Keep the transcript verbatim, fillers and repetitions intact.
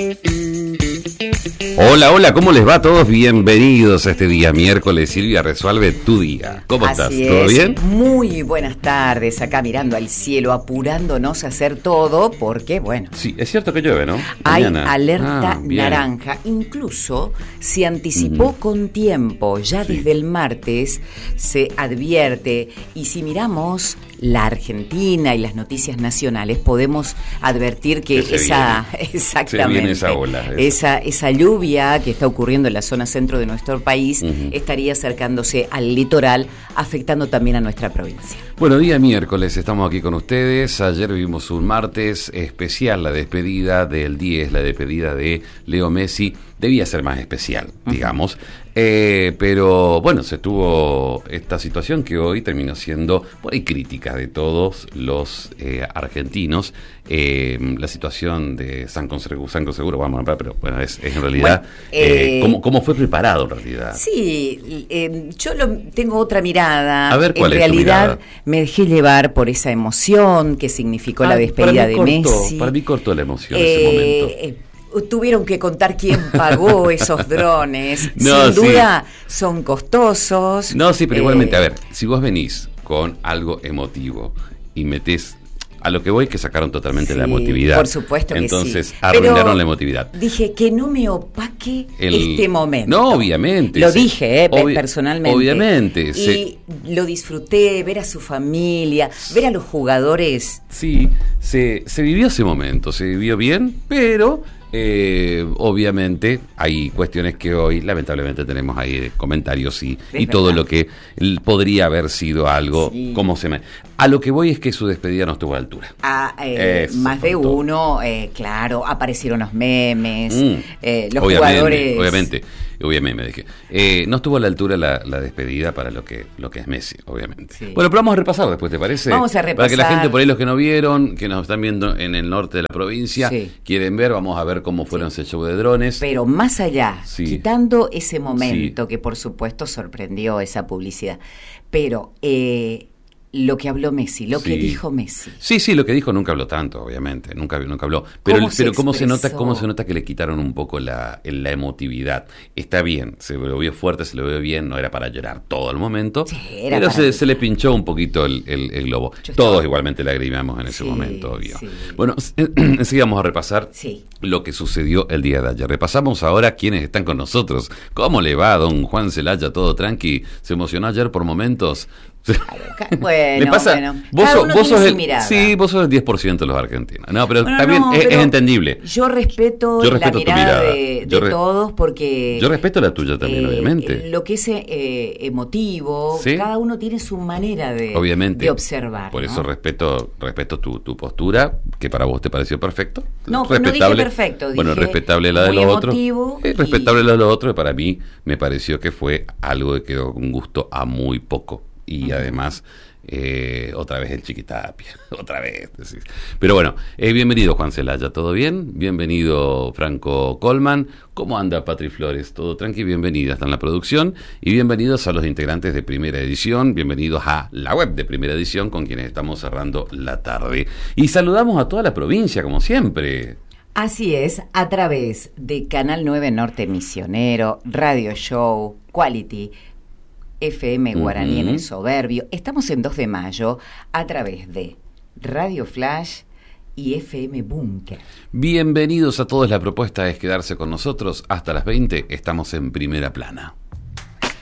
Hola, hola, ¿cómo les va a todos? Bienvenidos a este día miércoles. Silvia, resuelve tu día. ¿Cómo Así estás? es. ¿Todo bien? Muy buenas tardes, acá mirando al cielo, apurándonos a hacer todo, porque, bueno, Sí, es cierto que llueve, ¿no? hay Mañana. alerta Ah, bien. naranja. Incluso se anticipó Ujú. con tiempo, ya Sí. desde el martes se advierte. Y si miramos la Argentina y las noticias nacionales, podemos advertir que, Que se esa, viene. exactamente, Se viene esa ola, esa. esa, esa lluvia que está ocurriendo en la zona centro de nuestro país, Ujú. estaría acercándose al litoral, afectando también a nuestra provincia. Bueno, día miércoles, estamos aquí con ustedes. Ayer vivimos un martes especial, la despedida del diez, la despedida de Leo Messi. Debía ser más especial, digamos. Eh, pero bueno, se tuvo esta situación que hoy terminó siendo por ahí crítica de todos los eh, argentinos. Eh, la situación de San Conseguro, San Conseguro, vamos a hablar, pero bueno, es, es en realidad Bueno, eh, eh, ¿cómo, cómo fue preparado en realidad. Sí, eh, yo lo, tengo otra mirada. A ver, ¿cuál en es tu realidad mirada? me dejé llevar por esa emoción que significó Ah, la despedida para de mí cortó, Messi. Para mí cortó la emoción Eh, ese momento. eh, Tuvieron que contar quién pagó esos drones. No, Sin sí. duda son costosos. No, sí, pero Eh, igualmente, a ver, si vos venís con algo emotivo y metés, a lo que voy que sacaron totalmente sí, la emotividad. por supuesto que Entonces, sí. arruinaron Pero la emotividad. Dije que no me opaque El- este momento. No, obviamente. Lo sí. dije, eh, Obvi- personalmente. Obviamente. Y se- lo disfruté, ver a su familia, ver a los jugadores. sí, se, se vivió ese momento, se vivió bien, pero eh, obviamente hay cuestiones que hoy lamentablemente tenemos ahí de comentarios y, y todo verdad. lo que l- podría haber sido algo Sí. como se me... A lo que voy es que su despedida no estuvo a la altura. A, eh, Eso, más de faltó. uno, eh, claro, aparecieron los memes, Mm. eh, los obviamente, jugadores. Obviamente, obviamente me dije. Eh, no estuvo a la altura la, la despedida para lo que, lo que es Messi, obviamente. Sí. Bueno, pero vamos a repasar después, ¿te parece? Vamos a Para que la repasar. gente, por ahí los que no vieron, que nos están viendo en el norte de la provincia, Sí. quieren ver, vamos a ver cómo fueron ese show de drones. Pero más allá, Sí. quitando ese momento Sí. que por supuesto sorprendió esa publicidad, pero eh, lo que habló Messi, lo Sí. que dijo Messi. Sí, sí, lo que dijo nunca habló tanto, obviamente, nunca nunca habló. Pero, ¿Cómo el- se pero cómo se nota, expresó? cómo se nota que le quitaron un poco la, la emotividad. Está bien, se lo vio fuerte, se lo vio bien, no era para llorar todo el momento, Sí, era pero para se, llorar. se le pinchó un poquito el, el- el globo. Yo estaba- Todos igualmente lagrimamos en ese Sí, momento, obvio. sí. Bueno, enseguida vamos a repasar Sí. lo que sucedió el día de ayer. Repasamos ahora quiénes están con nosotros. ¿Cómo le va, don Juan Celaya? ¿Todo tranqui? ¿Se emocionó ayer por momentos? Bueno, ¿Le pasa? bueno. Vos, Cada sos- uno vos tiene sos su el, mirada. sí, vos sos el diez por ciento de los argentinos. No, pero Bueno, también no, es, pero es entendible. Yo respeto, Yo respeto la tu mirada, mirada. de, Yo de re- todos porque... Yo respeto la tuya también, eh, obviamente. Lo que es eh, emotivo, ¿Sí? cada uno tiene su manera de, Obviamente. de observar. Por ¿no? eso respeto respeto tu, tu postura, que para vos te pareció perfecto. No, no dije perfecto, Bueno, dije respetable la de muy los otros. emotivo Eh, y- respetable la de los otros, para mí me pareció que fue algo que quedó con gusto a muy poco. Y Ujú. además, eh, otra vez el Chiquitapia, otra vez. Decís. Pero bueno, eh, bienvenido Juan Celaya, ¿todo bien? Bienvenido Franco Colman. ¿Cómo anda Patri Flores? ¿Todo tranqui? Bienvenida, está en la producción. Y bienvenidos a los integrantes de Primera Edición, bienvenidos a la web de Primera Edición con quienes estamos cerrando la tarde. Y saludamos a toda la provincia, como siempre. Así es, a través de Canal nueve Norte Misionero, Radio Show, Quality, F M Guaraní en Ujú. el Soberbio. Estamos en dos de mayo a través de Radio Flash y F M Búnker. Bienvenidos a todos, la propuesta es quedarse con nosotros hasta las veinte, estamos en Primera Plana.